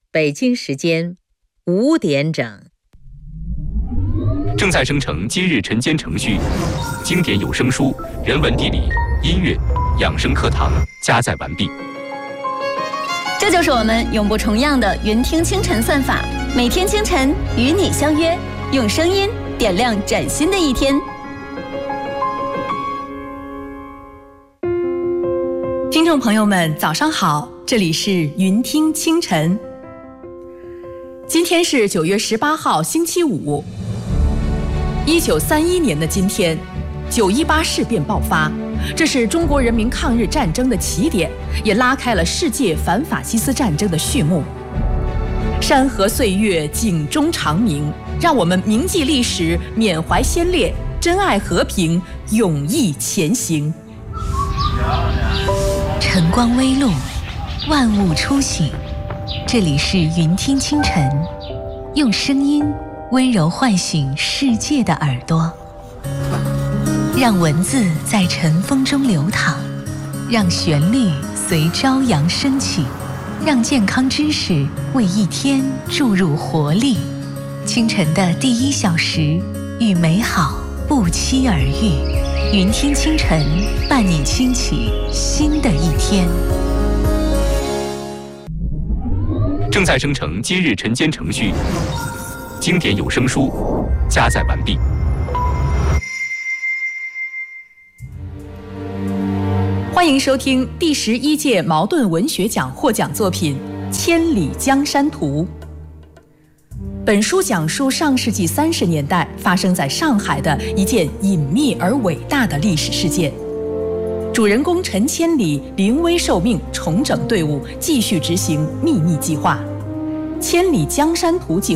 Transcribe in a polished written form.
北京时间5点整。 正在生成今日晨间程序，经典有声书、人文地理、音乐、养生课堂加载完毕。 这就是我们永不重样的云听清晨算法，每天清晨与你相约，用声音点亮崭新的一天。 听众朋友们，早上好，这里是云听清晨。今天是9月18号，星期五。1931年的今天，9·18事变爆发，这是中国人民抗日战争的起点，也拉开了世界反法西斯战争的序幕。山河岁月，警钟长鸣，让我们铭记历史，缅怀先烈，珍爱和平，勇毅前行。 晨光微露，万物初醒。这里是云听清晨，用声音温柔唤醒世界的耳朵，让文字在晨风中流淌，让旋律随朝阳升起，让健康知识为一天注入活力。清晨的第1小时，与美好不期而遇。云听清晨，伴你轻启新的一天。 正在生成今日晨间程序，经典有声书加载完毕。 欢迎收听第11届茅盾文学奖获奖作品《千里江山图》。本书讲述上世纪30年代发生在上海的一件隐秘而伟大的历史事件。主人公陈千里临危受命，重整队伍，继续执行秘密计划。千里江山图计